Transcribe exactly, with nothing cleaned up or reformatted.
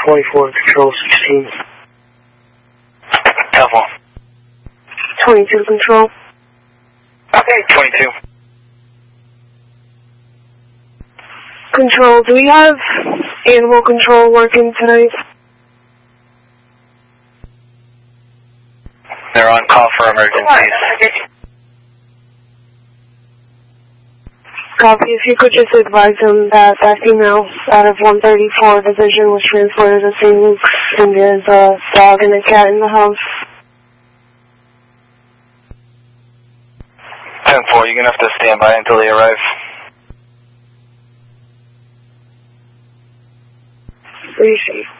twenty-four, Control sixteen. Telephone. twenty-two, Control. Okay, twenty-two. Control, do we have animal control working tonight? They're on call for emergencies. Copy. If you could just advise them that that female out of one thirty-four Division was transported to Saint Luke's and there's a dog and a cat in the house. ten four, you're going to have to stand by until they arrive. Receive.